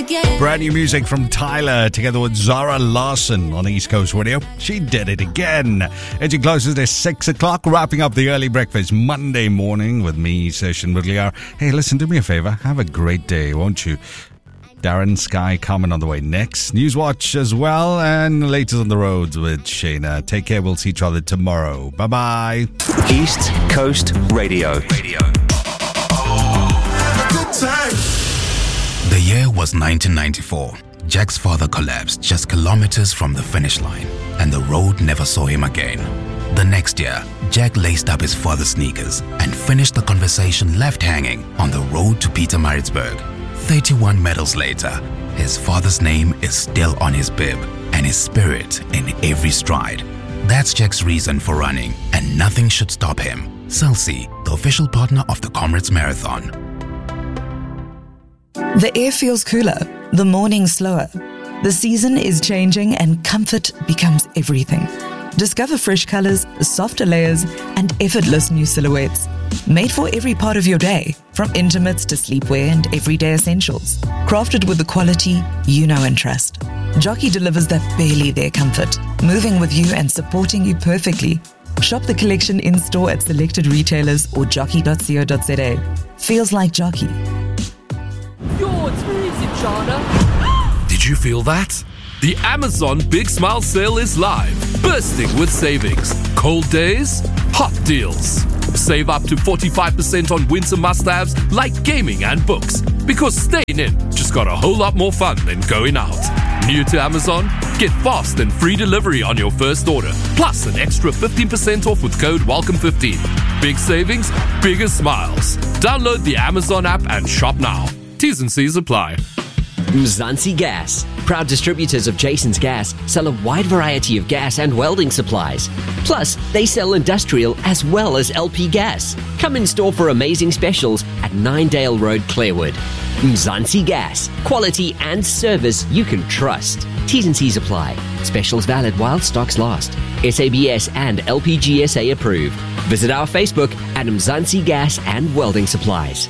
again. Brand new music from Tyler together with Zara Larson on East Coast Radio. She did it again. Edging closer to 6 o'clock, wrapping up the early breakfast Monday morning with me, Session Woodley. Hey, listen, do me a favor. Have a great day, won't you? Darren Sky coming on the way next. Newswatch as well, and latest on the roads with Shayna. Take care. We'll see each other tomorrow. Bye-bye. East Coast Radio. Good time. The year was 1994. Jack's father collapsed just kilometers from the finish line, and the road never saw him again. The next year, Jack laced up his father's sneakers and finished the conversation left hanging on the road to Pietermaritzburg. 31 medals later, his father's name is still on his bib and his spirit in every stride. That's Jack's reason for running, and nothing should stop him. Celsi, the official partner of the Comrades Marathon. The air feels cooler, the morning slower. The season is changing and comfort becomes everything. Discover fresh colors, softer layers, and effortless new silhouettes. Made for every part of your day, from intimates to sleepwear and everyday essentials. Crafted with the quality you know and trust. Jockey delivers that barely there comfort, moving with you and supporting you perfectly. Shop the collection in-store at selected retailers or jockey.co.za. Feels like Jockey. Yo, it's music, Jana. Did you feel that? The Amazon Big Smile Sale is live, bursting with savings. Cold days, hot deals. Save up to 45% on winter must-haves like gaming and books. Because staying in just got a whole lot more fun than going out. New to Amazon? Get fast and free delivery on your first order. Plus an extra 15% off with code WELCOME15. Big savings, bigger smiles. Download the Amazon app and shop now. T's and C's apply. Mzansi Gas, proud distributors of Jason's Gas, sell a wide variety of gas and welding supplies. Plus, they sell industrial as well as LP gas. Come in store for amazing specials at Ninedale Road, Clarewood. Mzansi Gas, quality and service you can trust. T's and C's apply. Specials valid while stocks last. SABS and LPGSA approved. Visit our Facebook at Mzansi Gas and Welding Supplies.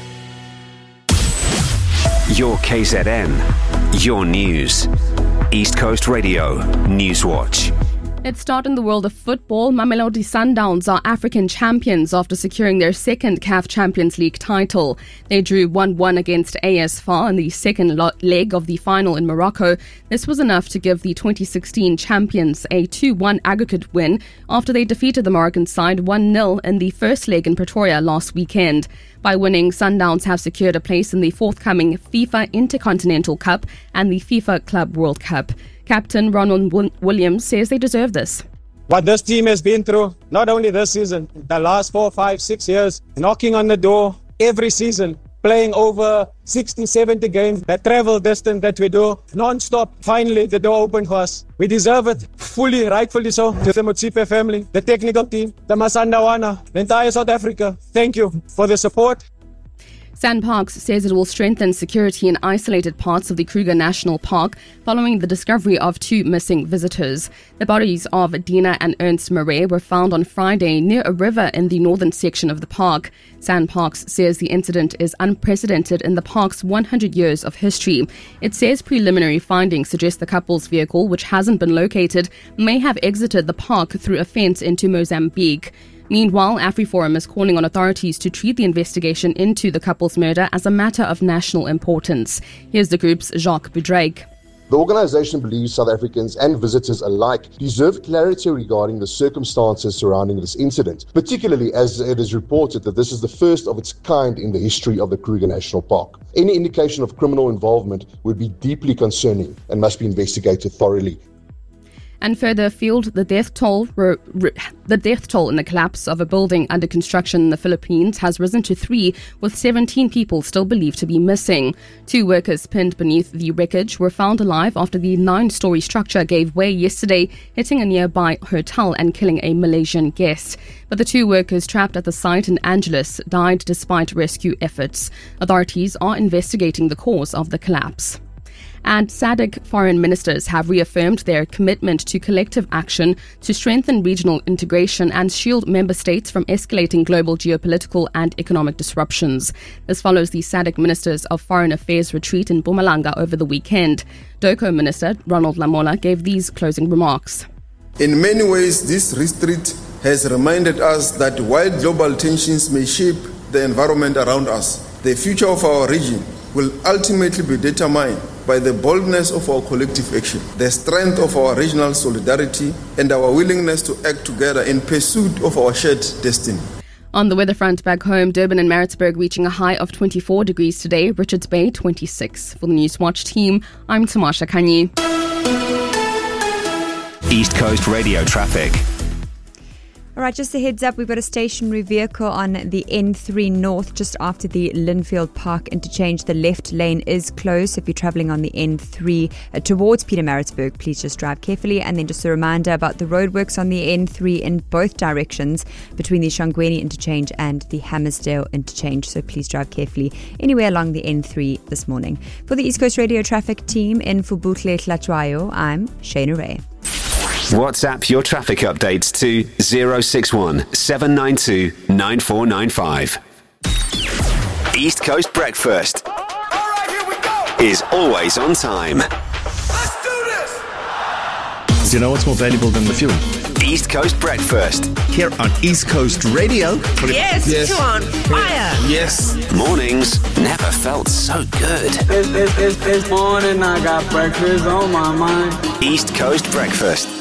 Your KZN, your news. East Coast Radio, Newswatch. Let's start in the world of football. Mamelodi Sundowns are African champions after securing their second CAF Champions League title. They drew 1-1 against AS FAR in the second leg of the final in Morocco. This was enough to give the 2016 champions a 2-1 aggregate win after they defeated the Moroccan side 1-0 in the first leg in Pretoria last weekend. By winning, Sundowns have secured a place in the forthcoming FIFA Intercontinental Cup and the FIFA Club World Cup. Captain Ronald Williams says they deserve this. What this team has been through, not only this season, the last 4, 5, 6 years, knocking on the door every season, playing over 60, 70 games, that travel distance that we do, non-stop. Finally, the door opened for us. We deserve it, fully, rightfully so. To the Motsepe family, the technical team, the Masandawana, the entire South Africa, thank you for the support. SANParks says it will strengthen security in isolated parts of the Kruger National Park following the discovery of 2 missing visitors. The bodies of Dina and Ernst Murray were found on Friday near a river in the northern section of the park. SANParks says the incident is unprecedented in the park's 100 years of history. It says preliminary findings suggest the couple's vehicle, which hasn't been located, may have exited the park through a fence into Mozambique. Meanwhile, AfriForum is calling on authorities to treat the investigation into the couple's murder as a matter of national importance. Here's the group's Jacques Boudraig. The organisation believes South Africans and visitors alike deserve clarity regarding the circumstances surrounding this incident, particularly as it is reported that this is the first of its kind in the history of the Kruger National Park. Any indication of criminal involvement would be deeply concerning and must be investigated thoroughly. And further afield, the death toll in the collapse of a building under construction in the Philippines has risen to 3, with 17 people still believed to be missing. 2 workers pinned beneath the wreckage were found alive after the 9-story structure gave way yesterday, hitting a nearby hotel and killing a Malaysian guest. But the 2 workers trapped at the site in Angeles died despite rescue efforts. Authorities are investigating the cause of the collapse. And SADC foreign ministers have reaffirmed their commitment to collective action to strengthen regional integration and shield member states from escalating global geopolitical and economic disruptions. This follows the SADC Ministers of Foreign Affairs retreat in Mpumalanga over the weekend. DOCO Minister Ronald Lamola gave these closing remarks. In many ways, this retreat has reminded us that while global tensions may shape the environment around us, the future of our region will ultimately be determined by the boldness of our collective action, the strength of our regional solidarity, and our willingness to act together in pursuit of our shared destiny. On the weather front back home, Durban and Maritzburg reaching a high of 24 degrees today, Richards Bay 26. For the Newswatch team, I'm Tamasha Kanyi. East Coast Radio traffic. All right, just a heads up, we've got a stationary vehicle on the N3 North just after the Linfield Park interchange. The left lane is closed. So if you're travelling on the N3 towards Pietermaritzburg, please just drive carefully. And then just a reminder about the roadworks on the N3 in both directions between the Shangweni interchange and the Hammersdale interchange. So please drive carefully anywhere along the N3 this morning. For the East Coast Radio traffic team in Fubutle Tlatwayo, I'm Shana Ray. WhatsApp your traffic updates to 061 792 9495. East Coast Breakfast is always on time. Let's do this! Do you know what's more valuable than the fuel? East Coast Breakfast. Here on East Coast Radio. Yes, you're on fire. Yes. Mornings never felt so good. This morning I got breakfast on my mind. East Coast Breakfast.